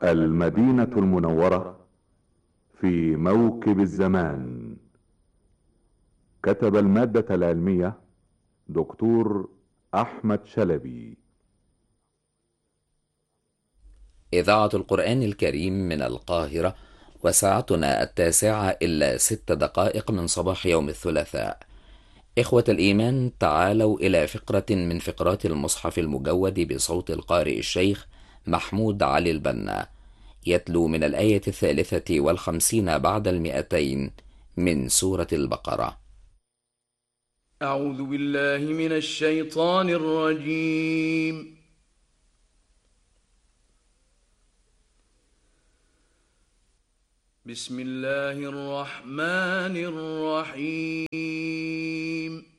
المدينة المنورة في موكب الزمان. كتب المادة العلمية دكتور أحمد شلبي. إذاعة القرآن الكريم من القاهرة، وساعتنا 9:06 من صباح يوم الثلاثاء. إخوة الإيمان، تعالوا إلى فقرة من فقرات المصحف المجود بصوت القارئ الشيخ محمود علي البنا، يتلو من الآية 53 بعد 200 من سورة البقرة. أعوذ بالله من الشيطان الرجيم. بسم الله الرحمن الرحيم.